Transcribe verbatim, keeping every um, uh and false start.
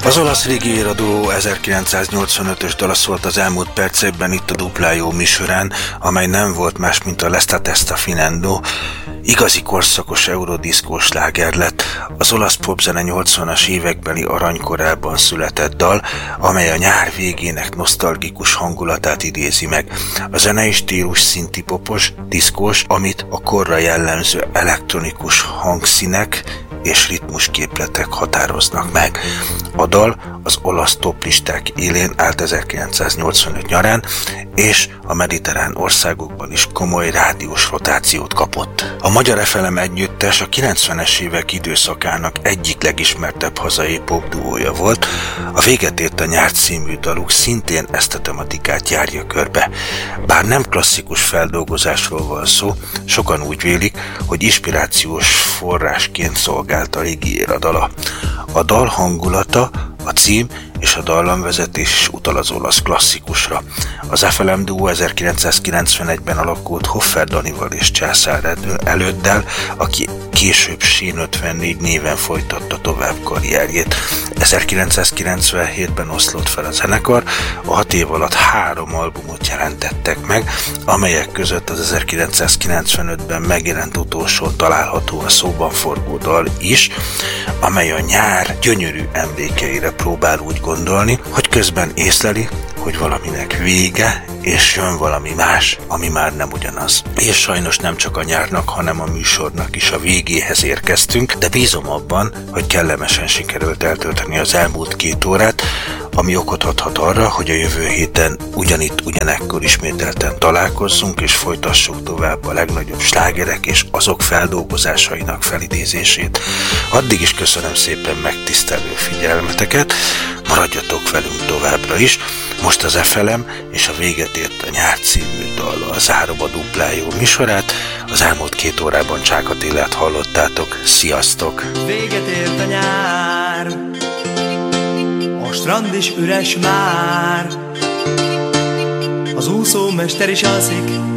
Az olasz régióradó ezerkilencszáznyolcvanötös dala szólt az elmúlt percekben itt a Dupla Jó műsorán, amely nem volt más, mint a L'Estate sta finendo. Igazi korszakos eurodiszkós sláger lett, az olasz popzene nyolcvanas évekbeli aranykorában született dal, amely a nyár végének nosztalgikus hangulatát idézi meg. A zenei stílus szintipopos, diszkós, amit a korra jellemző elektronikus hangszínek és ritmusképletek határoznak meg. A dal az olasz toplisták élén állt ezerkilencszáznyolcvanöt nyarán, és a mediterrán országokban is komoly rádiós rotációt kapott. A Magyar ef el em együttes a kilencvenes évek időszakának egyik legismertebb hazai popduója volt. A Véget ért a nyár című daluk szintén ezt a tematikát járja körbe. Bár nem klasszikus feldolgozásról van szó, sokan úgy vélik, hogy inspirációs forrásként szolgált a Alighiera dala. A dal hangulata, a cím és a dallamvezetés is utal az olasz klasszikusra. Az ef el em duó ezerkilencszázkilencvenegyben alakult Hoffer Danival és Császár Előddel, aki később Sén ötvennégy néven folytatta tovább karrierjét. ezerkilencszázkilencvenhétben oszlott fel a zenekar, a hat év alatt három albumot jelentettek meg, amelyek között az ezerkilencszázkilencvenötben megjelent utolsó található a szóban forgó dal is, amely a nyár gyönyörű emlékeire próbál úgy gondolni, hogy közben észleli, hogy valaminek vége, és jön valami más, ami már nem ugyanaz. És sajnos nem csak a nyárnak, hanem a műsornak is a végéhez érkeztünk, de bízom abban, hogy kellemesen sikerült eltölteni az elmúlt két órát, ami okot adhat arra, hogy a jövő héten ugyanitt, ugyanekkor ismételten találkozzunk, és folytassuk tovább a legnagyobb slágerek és azok feldolgozásainak felidézését. Addig is köszönöm szépen megtisztelő figyelmeteket, maradjatok velünk továbbra is. Most az ef el em és a Véget ért a nyár című dallal zárom a Dupla Jó műsorát. Az elmúlt két órában Csák Attilát hallottátok. Sziasztok! Véget ért a nyár, a strand is üres már, az úszómester is alszik,